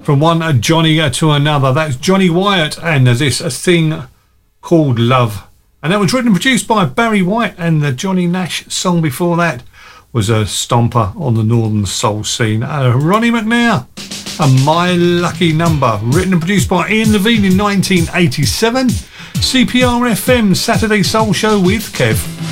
From one Johnny to another. That's Johnny Wyatt and there's this a thing called Love. And that was written and produced by Barry White, and the Johnny Nash song before that was a stomper on the Northern Soul scene. Ronnie McNair and My Lucky Number, written and produced by Ian Levine in 1987. CPR FM Saturday Soul Show with Kev.